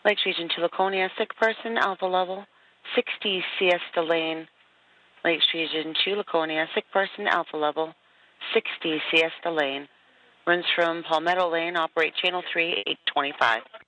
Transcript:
Lakes Region 2 Laconia, sick person, alpha level, 60 Siesta Lane. Lakes Region 2 Laconia, sick person, alpha level, 60 Siesta Lane. Runs from Palmetto Lane, operate channel 3, 825.